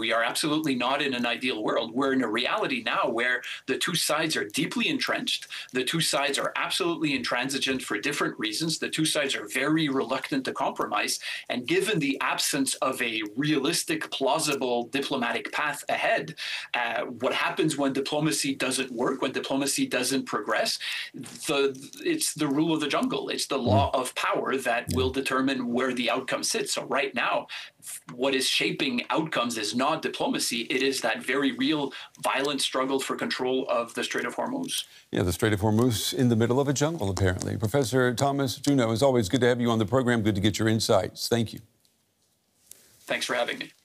We are absolutely not in an ideal world. We're in a reality now where the two sides are deeply entrenched. The two sides are absolutely intransigent for different reasons. The two sides are very reluctant to compromise. And given the absence of a realistic, plausible diplomatic path ahead, what happens when diplomacy doesn't work, when diplomacy doesn't progress? It's the rule of the jungle. It's the law of power that will determine where the outcome sits. So right now, what is shaping outcomes is not diplomacy. It is that very real, violent struggle for control of the Strait of Hormuz. Yeah, the Strait of Hormuz in the middle of a jungle, apparently. Professor Thomas Juneau, it's always good to have you on the program. Good to get your insights. Thank you. Thanks for having me.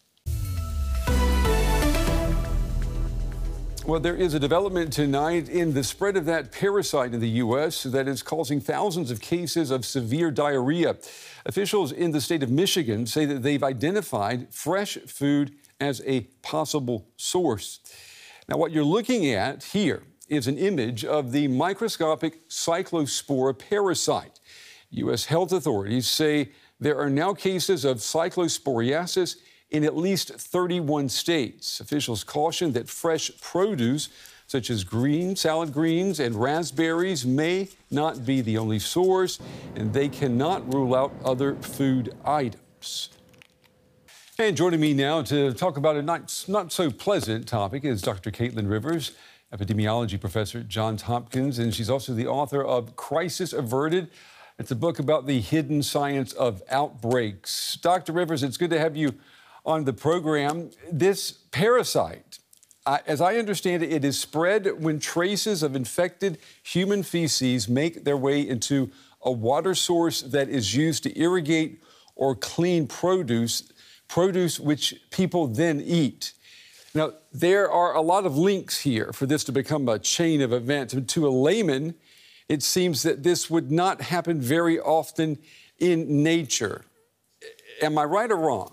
Well, there is a development tonight in the spread of that parasite in the U.S. that is causing thousands of cases of severe diarrhea. Officials in the state of Michigan say that they've identified fresh food as a possible source. Now, what you're looking at here is an image of the microscopic cyclospora parasite. U.S. health authorities say there are now cases of cyclosporiasis in at least 31 states. Officials caution that fresh produce, such as salad greens and raspberries, may not be the only source, and they cannot rule out other food items. And joining me now to talk about a not so pleasant topic is Dr. Caitlin Rivers, epidemiology professor at Johns Hopkins, and she's also the author of Crisis Averted. It's a book about the hidden science of outbreaks. Dr. Rivers, it's good to have you on the program. This parasite, as I understand it, it is spread when traces of infected human feces make their way into a water source that is used to irrigate or clean produce which people then eat. Now, there are a lot of links here for this to become a chain of events. To a layman, it seems that this would not happen very often in nature. Am I right or wrong?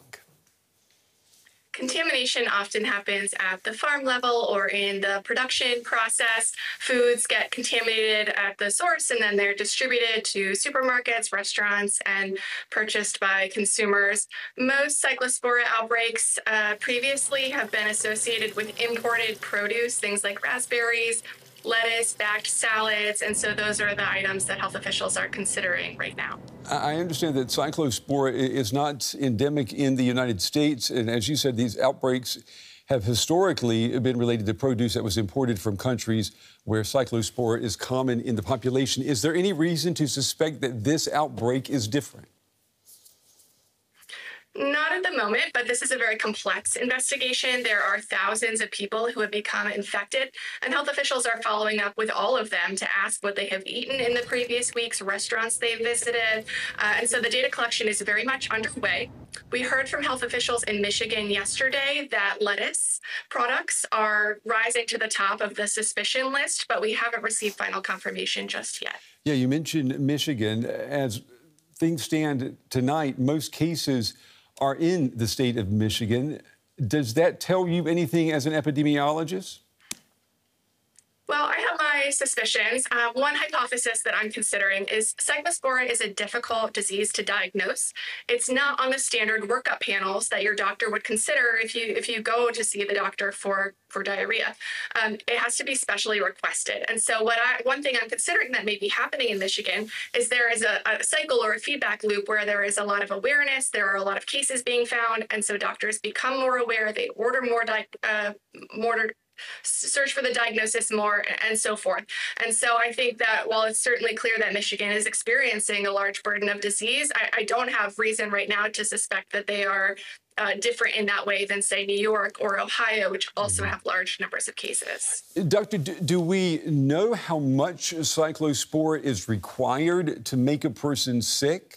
Contamination often happens at the farm level or in the production process. Foods get contaminated at the source and then they're distributed to supermarkets, restaurants, and purchased by consumers. Most cyclospora outbreaks previously have been associated with imported produce, things like raspberries, lettuce, bagged salads, and so those are the items that health officials are considering right now. I understand that cyclospora is not endemic in the United States, and as you said, these outbreaks have historically been related to produce that was imported from countries where cyclospora is common in the population. Is there any reason to suspect that this outbreak is different? Not at the moment, but this is a very complex investigation. There are thousands of people who have become infected, and health officials are following up with all of them to ask what they have eaten in the previous weeks, restaurants they've visited. And so the data collection is very much underway. We heard from health officials in Michigan yesterday that lettuce products are rising to the top of the suspicion list, but we haven't received final confirmation just yet. Yeah, you mentioned Michigan. As things stand tonight, most cases are in the state of Michigan. Does that tell you anything as an epidemiologist? Well, I have my suspicions. One hypothesis that I'm considering is cyclospora is a difficult disease to diagnose. It's not on the standard workup panels that your doctor would consider if you go to see the doctor for diarrhea. It has to be specially requested. And so one thing I'm considering that may be happening in Michigan is there is a cycle or a feedback loop where there is a lot of awareness, there are a lot of cases being found, and so doctors become more aware, they order more search for the diagnosis more, and so forth. And so I think that while it's certainly clear that Michigan is experiencing a large burden of disease, I don't have reason right now to suspect that they are different in that way than, say, New York or Ohio, which also have large numbers of cases. Doctor, do we know how much cyclospora is required to make a person sick?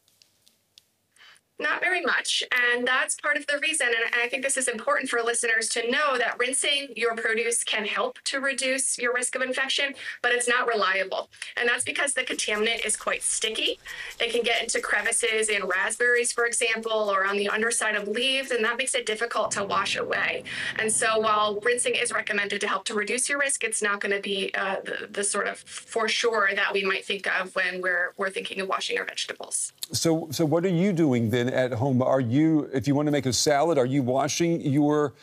Not very much, and that's part of the reason, and I think this is important for listeners to know, that rinsing your produce can help to reduce your risk of infection, but it's not reliable. And that's because the contaminant is quite sticky. It can get into crevices in raspberries, for example, or on the underside of leaves, and that makes it difficult to wash away. And so while rinsing is recommended to help to reduce your risk, it's not going to be the sort of for sure that we might think of when we're thinking of washing our vegetables. So what are you doing then at home? If you want to make a salad, are you washing your